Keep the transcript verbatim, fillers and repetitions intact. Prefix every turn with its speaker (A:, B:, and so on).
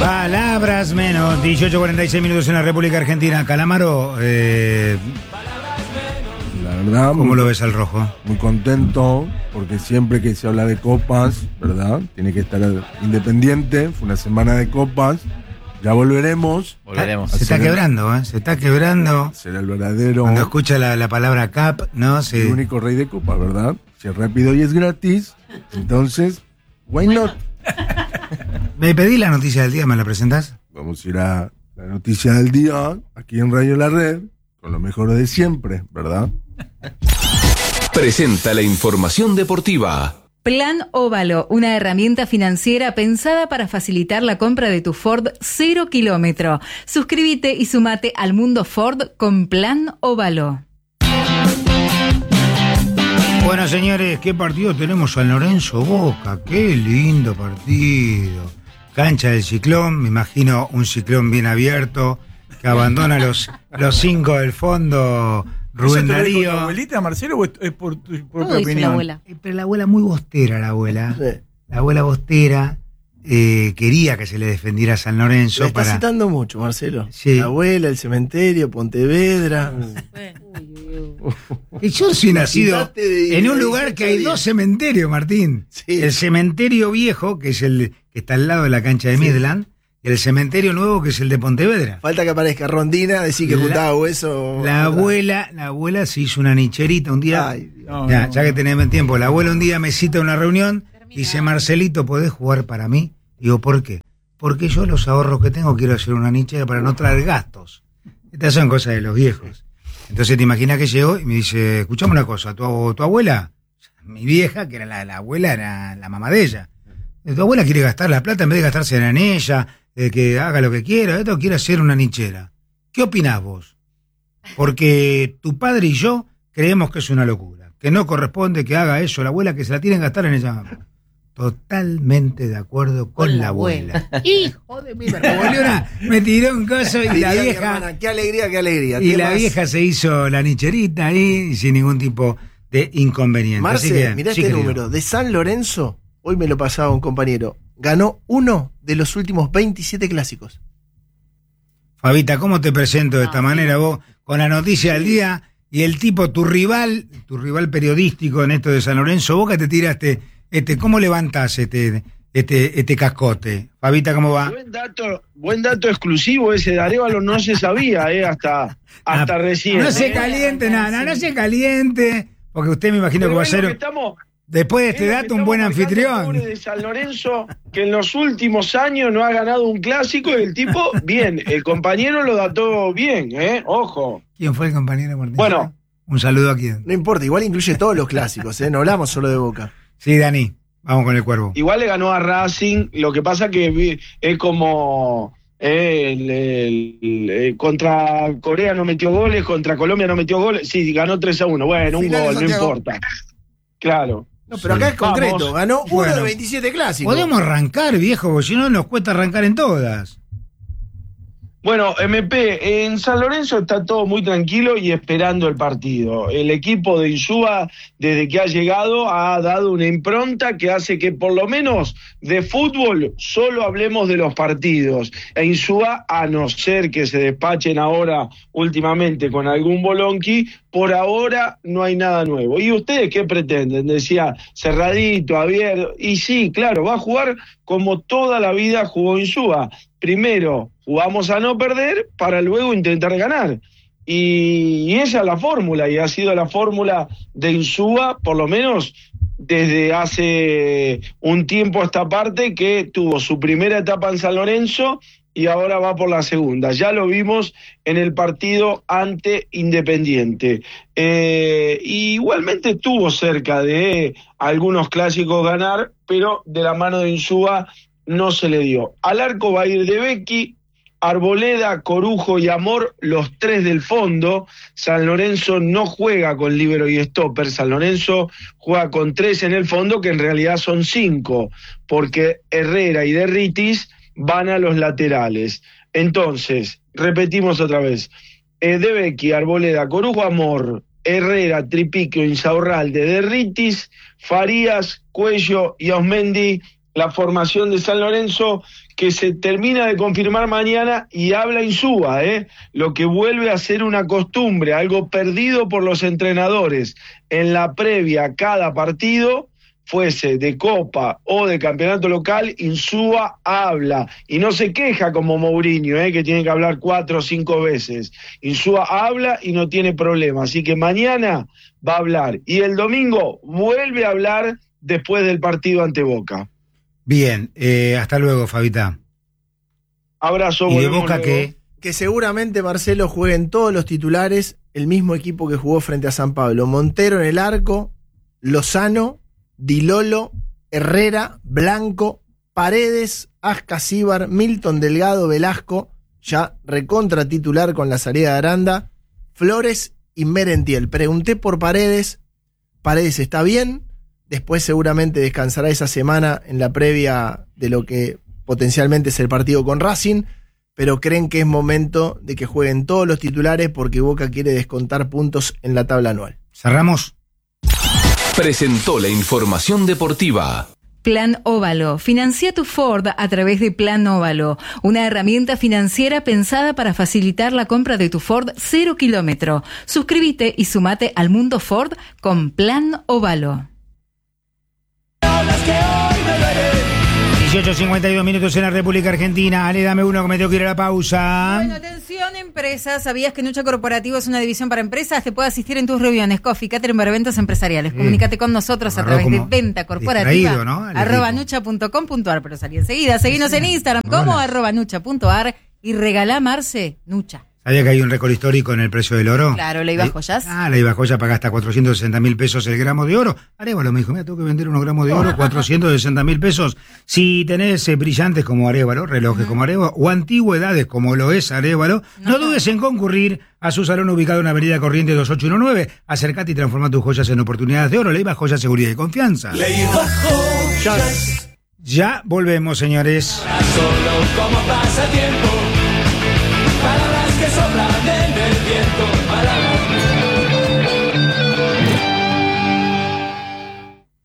A: Palabras menos, dieciocho cuarenta y seis minutos en la República Argentina. Calamaro, eh,
B: La verdad,
A: ¿cómo
B: muy,
A: lo ves al rojo?
B: muy contento, porque siempre que se habla de copas, ¿verdad? Tiene que estar Independiente, fue una semana de copas, ya volveremos.
C: Volveremos.
A: Se está
B: Hacer el-
A: quebrando, ¿eh? Se está quebrando.
B: Será el verdadero,
A: Cuando escucha la, la palabra cap, ¿no?
B: el
A: Se,
B: único rey de copas, ¿verdad? Si es rápido y es gratis, entonces, why not?
A: Me pedí la noticia del día, ¿me la presentás?
B: Vamos a ir a la noticia del día, aquí en Radio La Red, con lo mejor de siempre, ¿verdad?
D: Presenta la información deportiva.
E: Plan Óvalo, una herramienta financiera pensada para facilitar la compra de tu Ford cero kilómetro. Suscríbete y sumate al mundo Ford con Plan Óvalo.
A: Bueno, señores, ¿qué partido tenemos? San Lorenzo Boca, qué lindo partido. Cancha del Ciclón, me imagino un Ciclón bien abierto, que abandona los, los cinco del fondo, Rubén
C: ¿Eso te lo dijo
A: Darío.
C: tu abuelita, Marcelo, o es, es por tu propia
E: Todo dice
C: opinión?
E: la abuela.
A: Eh, Pero la abuela muy bostera, la abuela.
F: Sí.
A: La abuela bostera eh, quería que se le defendiera a San Lorenzo
F: La está
A: para...
F: citando mucho, Marcelo.
A: Sí.
F: La abuela, el cementerio, Pontevedra.
A: Y yo soy nacido
F: Quitaste de-
A: en un
F: de
A: lugar que hay
F: dieciocho
A: dos cementerios, Martín.
F: Sí.
A: El cementerio viejo, que es el que está al lado de la cancha de
F: Sí.
A: Midland, y el cementerio nuevo, que es el de Pontevedra.
F: Falta que aparezca Rondina, decir que
A: La-
F: juntaba hueso.
A: La abuela, la abuela se hizo una nicherita un día.
F: Ay, Dios.
C: No,
A: ya,
C: no.
A: ya que tenemos tiempo, la abuela un día me cita a una reunión, dice, Marcelito, ¿podés jugar para mí? Digo, ¿por qué? Porque yo los ahorros que tengo quiero hacer una nichera para no traer gastos. Estas son cosas de los viejos. Entonces te imaginas que llegó y me dice, escuchame una cosa, tu, tu abuela, mi vieja, que era la, la abuela, era la mamá de ella. Tu abuela quiere gastar la plata en vez de gastársela en ella, de que haga lo que quiera, esto quiere hacer una nichera. ¿Qué opinás vos? Porque tu padre y yo creemos que es una locura, que no corresponde que haga eso la abuela, que se la tienen que gastar en ella. Totalmente de acuerdo con,
E: Con
A: la
E: la
A: abuela. Hijo de mi hermana. Me tiró un coso y
F: Diría
A: la
F: mi
A: vieja...
F: hermana, qué alegría, qué alegría.
A: Y
F: ¿Qué
A: la
F: más?
A: vieja se hizo la nicherita ahí sin ningún tipo de inconveniente. Así
F: Marce,
A: que,
F: mirá
A: sí,
F: este
A: querido.
F: número. De San Lorenzo, hoy me lo pasaba un compañero. Ganó uno de los últimos veintisiete clásicos.
A: Fabita, ¿cómo te presento de esta
E: Ah,
A: manera vos? Con la noticia del día y el tipo, tu rival, tu rival periodístico en esto de San Lorenzo, Boca, te tiraste, este, ¿cómo levantás este, este, este cascote? Fabita, ¿cómo va?
G: Buen dato, buen dato exclusivo ese de Arévalo, no se sabía, eh, hasta, hasta
A: Ah,
G: recién.
A: No se
G: eh.
A: caliente, nada, no, no se caliente, porque usted me imagino
G: Pero
A: que va a
G: es lo que
A: ser,
G: estamos,
A: después de
G: es
A: este
G: lo que
A: dato, un
G: estamos
A: buen
G: marcando,
A: anfitrión.
G: pobre de San Lorenzo, que en los últimos años no ha ganado un clásico y el tipo, bien, el compañero lo dató bien, eh, ojo.
A: ¿Quién fue el compañero Martín?
G: Bueno.
A: Un saludo a quién.
F: No importa, igual incluye todos los clásicos, ¿eh? No hablamos solo de Boca.
A: Sí, Dani, vamos con el cuervo.
G: Igual le ganó a Racing, lo que pasa que vi- es como eh, el- el- el- contra Corea no metió goles, contra Colombia no metió goles, sí, ganó tres a uno, bueno, un
F: Final de
G: gol, no
F: Santiago.
G: importa. Claro.
F: No, pero acá es concreto.
G: Vamos.
F: Ganó uno
A: Bueno.
F: de veintisiete clásicos.
A: Podemos arrancar, viejo, porque si no nos cuesta arrancar en todas.
G: Bueno, M P, en San Lorenzo está todo muy tranquilo y esperando el partido. El equipo de Insúa, desde que ha llegado, ha dado una impronta que hace que por lo menos de fútbol solo hablemos de los partidos. E Insúa, a no ser que se despachen ahora últimamente con algún bolonqui, por ahora no hay nada nuevo. ¿Y ustedes qué pretenden? Decía, cerradito, abierto. Y sí, claro, va a jugar como toda la vida jugó Insúa. Primero, jugamos a no perder para luego intentar ganar. Y, y esa es la fórmula, y ha sido la fórmula de Insúa, por lo menos desde hace un tiempo a esta parte, que tuvo su primera etapa en San Lorenzo y ahora va por la segunda. Ya lo vimos en el partido ante Independiente. Eh, igualmente estuvo cerca de algunos clásicos ganar, pero de la mano de Insúa no se le dio. Al arco va a ir De Becchi, Arboleda, Corujo y Amor, los tres del fondo. San Lorenzo no juega con líbero y stopper. San Lorenzo juega con tres en el fondo, que en realidad son cinco, porque Herrera y Derritis van a los laterales. Entonces, repetimos otra vez. Eh, De Becchi, Arboleda, Corujo, Amor, Herrera, Tripiquio, Insaurralde, Derritis, Farías, Cuello y Osmendi la formación de San Lorenzo, que se termina de confirmar mañana, y habla Insúa, ¿eh? Lo que vuelve a ser una costumbre, algo perdido por los entrenadores en la previa a cada partido, fuese de Copa o de campeonato local. Insúa habla y no se queja como Mourinho, ¿eh? Que tiene que hablar cuatro o cinco veces. Insúa habla y no tiene problema, así que mañana va a hablar, y el domingo vuelve a hablar después del partido ante Boca.
A: Bien, eh, hasta luego, Fabita.
G: Abrazo.
A: ¿Y de
G: volvemos
A: Boca
G: luego.
A: qué?
F: Que seguramente, Marcelo, jueguen todos los titulares el mismo equipo que jugó frente a San Pablo. Montero en el arco, Lozano, Di Lolo, Herrera, Blanco, Paredes, Ascasíbar, Milton Delgado, Velasco, ya recontra titular con la salida de Aranda, Flores y Merentiel. Pregunté por Paredes, Paredes está bien, después seguramente descansará esa semana en la previa de lo que potencialmente es el partido con Racing, pero creen que es momento de que jueguen todos los titulares porque Boca quiere descontar puntos en la tabla anual.
A: ¿Cerramos?
D: Presentó la información deportiva.
E: Plan Óvalo. Financia tu Ford a través de Plan Óvalo, una herramienta financiera pensada para facilitar la compra de tu Ford cero kilómetro. Suscríbete y sumate al mundo Ford con Plan Óvalo.
A: dieciocho cincuenta y dos minutos en la República Argentina. Ale, dame uno que me tengo que ir a la pausa.
E: Bueno, atención, empresas. ¿Sabías que Nucha Corporativo es una división para empresas? Te puede asistir en tus reuniones, coffee, catering para eventos empresariales.
A: Sí.
E: Comunícate con nosotros a
A: Agarró
E: través de
A: como
E: venta corporativa.
A: distraído, ¿no? El
E: Arroba
A: equipo.
E: nucha punto com punto ar, pero salí enseguida. Seguinos en Instagram como
A: Hola.
E: arroba nucha punto ar y regalá, Marce, Nucha.
A: ¿Sabía que hay un récord histórico en el precio del oro?
E: Claro, Leiva
A: Eh,
E: Joyas.
A: Ah, Leiva Joyas paga hasta cuatrocientos sesenta mil pesos el gramo de oro. Arévalo me dijo, mira, tengo que vender unos gramos de oro, cuatrocientos sesenta mil pesos. Si tenés eh, brillantes como Arévalo, relojes uh-huh. como Arévalo, o antigüedades como lo es Arévalo, no, no dudes en concurrir a su salón ubicado en Avenida Corrientes dos ocho uno nueve. Acercate y transforma tus joyas en oportunidades de oro. Leiva Joyas, seguridad y confianza.
H: Leiva Joyas.
A: Ya volvemos, señores.
H: Solo como pasatiempo, palabras que sobran.